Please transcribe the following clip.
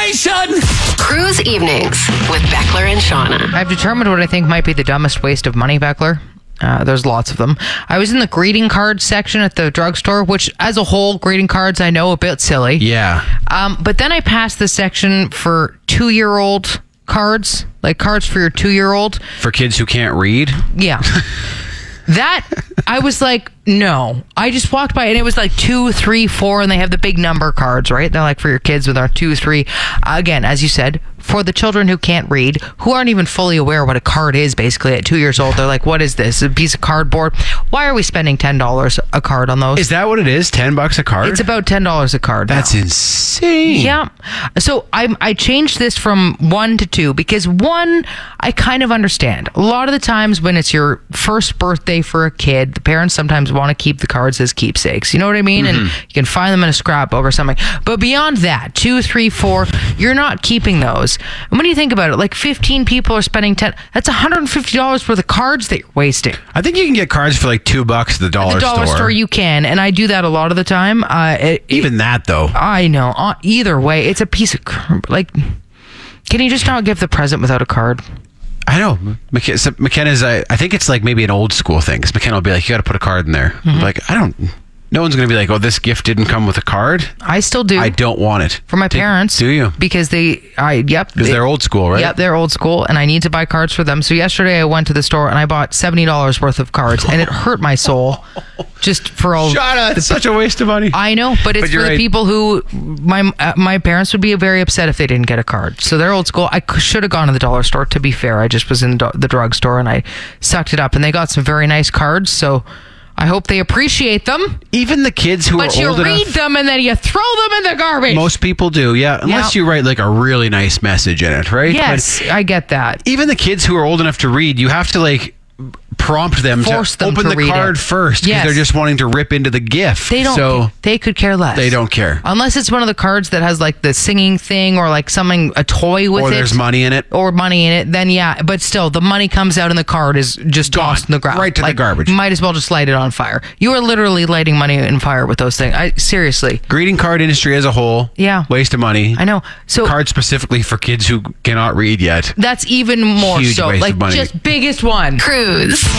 station. Cruise Evenings with Beckler and Shauna. I've determined what I think might be the dumbest waste of money, Beckler. There's lots of them. I was in the greeting card section at the drugstore, which as a whole, greeting cards, I know a bit silly. Yeah. But then I passed the section for 2-year-old cards, like cards for your 2-year-old. For kids who can't read? Yeah. That, I was like, no. I just walked by and it was like 2, 3, 4, and they have the big number cards, right? They're like for your kids with our 2, 3. Again, as you said, for the children who can't read, who aren't even fully aware what a card is, basically, at 2 years old. They're like, what is this? A piece of cardboard? Why are we spending $10 a card on those? Is that what it is? $10 a card? It's about $10 a card. That's now. insane. Yeah. So I changed this from 1 to 2 because 1, I kind of understand. A lot of the times when it's your first birthday for a kid, the parents sometimes want to keep the cards as keepsakes. You know what I mean? And you can find them in a scrapbook or something. But beyond that, 2, 3, 4, you're not keeping those. And when you think about it, like 15 people are spending that's $150 for the cards that you're wasting. I think you can get cards for like $2 at the dollar store. At the dollar store you can, and I do that a lot of the time. Even that though. I know. Either way, it's a piece of like. Can you just not give the present without a card? I know. McKenna's, I think it's like maybe an old school thing, because McKenna will be like, you got to put a card in there. Like, no one's going to be like, oh, this gift didn't come with a card. I still do. I don't want it. For my parents. Do you? Because because they're old school, right? Yep, they're old school, and I need to buy cards for them. So yesterday I went to the store and I bought $70 worth of cards, and it hurt my soul just for all. Shauna, it's such a waste of money. I know, but it's for the people who, my parents would be very upset if they didn't get a card. So they're old school. I should have gone to the dollar store, to be fair. I just was in the drugstore and I sucked it up, and they got some very nice cards, so I hope they appreciate them. Even the kids who are old enough. But you read them and then you throw them in the garbage. Most people do, yeah. Unless you write like a really nice message in it, right? Yes, I get that. Even the kids who are old enough to read, you have to like prompt them to open the card first, because they're just wanting to rip into the gift. They don't. So they could care less. They don't care. Unless it's one of the cards that has like the singing thing or like something, a toy with it. Or there's money in it. Then yeah. But still, the money comes out and the card is just tossed in the ground. Right to the garbage. Might as well just light it on fire. You are literally lighting money in fire with those things. Seriously. Greeting card industry as a whole. Yeah. Waste of money. I know. So cards specifically for kids who cannot read yet. That's even more huge so. Waste like of money. Just biggest one. Cruise.